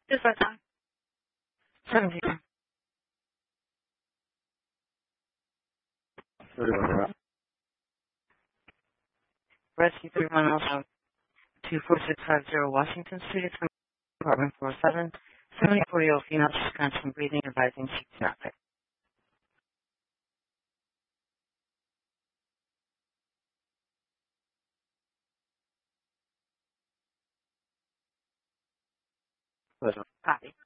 Just what time? 17. Rescue 310 24650 Washington Street, apartment 47, 7040 Phoenix, Wisconsin, breathing, advising, she's not there. Copy.